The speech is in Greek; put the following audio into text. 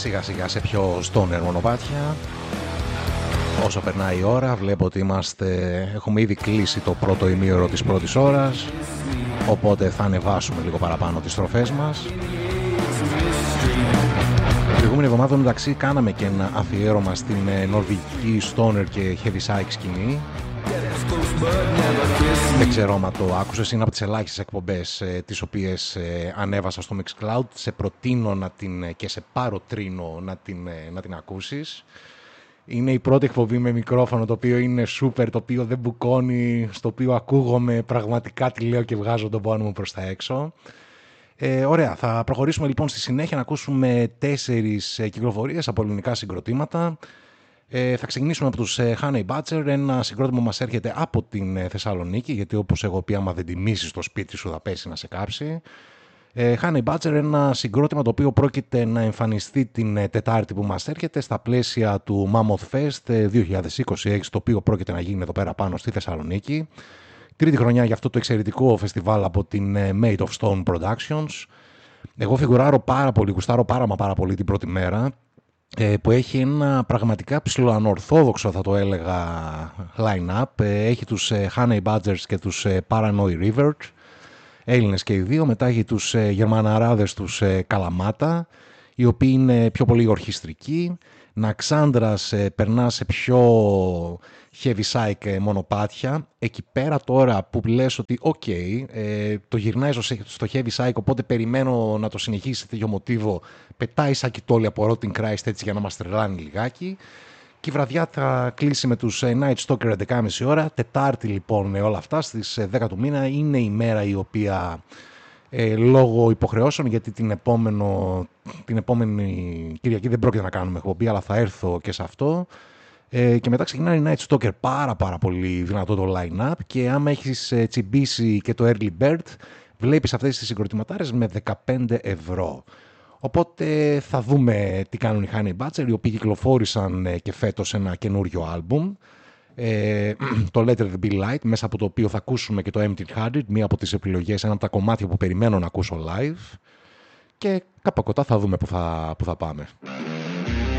σιγά σιγά σε πιο stoner μονοπάτια. Όσο περνάει η ώρα βλέπω ότι έχουμε ήδη κλείσει το πρώτο ημίωρο της πρώτης ώρας, οπότε θα ανεβάσουμε λίγο παραπάνω τις στροφές μας. Την προηγούμενη εβδομάδα μεταξύ κάναμε και ένα αφιέρωμα στην νορβηγική stoner και heavy psych σκηνή. Δεν ξέρω αν το άκουσες, είναι από τις ελάχιστες εκπομπές τις οποίες ανέβασα στο Mixcloud. Σε προτείνω και σε παροτρύνω να την ακούσεις. Είναι η πρώτη εκπομπή με μικρόφωνο, το οποίο είναι super, το οποίο δεν μπουκώνει, στο οποίο ακούγομαι πραγματικά τι λέω και βγάζω τον πόνο μου προς τα έξω. Ωραία, θα προχωρήσουμε λοιπόν στη συνέχεια να ακούσουμε 4 κυκλοφορίες από ελληνικά συγκροτήματα. Θα ξεκινήσουμε από τους Honey Badger, ένα συγκρότημα που μας έρχεται από την Θεσσαλονίκη, γιατί όπως εγώ πει, άμα δεν τιμήσεις το σπίτι σου θα πέσει να σε κάψει. Honey Badger, ένα συγκρότημα το οποίο πρόκειται να εμφανιστεί την Τετάρτη που μας έρχεται στα πλαίσια του Mammoth Fest 2026, το οποίο πρόκειται να γίνει εδώ πέρα πάνω στη Θεσσαλονίκη. Τρίτη χρονιά για αυτό το εξαιρετικό φεστιβάλ από την Made of Stone Productions. Εγώ φιγουράρω πάρα πολύ, γουστάρω πάρα πολύ την πρώτη μέρα, που έχει ένα πραγματικά ψιλοανορθόδοξο, θα το έλεγα, line-up. Έχει τους Honey Badgers και τους Paranoid River, Έλληνες και οι δύο. Μετά έχει τους Γερμαναράδες, τους Καλαμάτα, οι οποίοι είναι πιο πολύ ορχιστρικοί. Ναξάνδρας περνά σε πιο heavy psych μονοπάτια. Εκεί πέρα τώρα που λες ότι το γυρνάει στο heavy psych, οπότε περιμένω να το συνεχίσει σε τέτοιο μοτίβο, πετάει σακιτόλι από Rotting Christ έτσι για να μας τρελάνει λιγάκι. Και η βραδιά θα κλείσει με τους Night Stalker 11.30 ώρα. Τετάρτη λοιπόν όλα αυτά στις 10 του μήνα είναι η μέρα η οποία λόγω υποχρεώσεων, γιατί την επόμενη Κυριακή δεν πρόκειται να κάνουμε εκπομπή, αλλά θα έρθω και σε αυτό. Και μετά ξεκινάει η Night Stalker, πάρα πολύ δυνατό το line-up, και άμα έχεις τσιμπήσει και το Early Bird, βλέπεις αυτές τις συγκροτηματάρες με 15 ευρώ. Οπότε θα δούμε τι κάνουν οι Honey Badger, οι οποίοι κυκλοφόρησαν και φέτος ένα καινούριο άλμπουμ, το Let It Be Light, μέσα από το οποίο θα ακούσουμε και το Empty Hearted, μία από τις επιλογές, ένα από τα κομμάτια που περιμένω να ακούσω live, και κάπου κοντά θα δούμε που θα πάμε.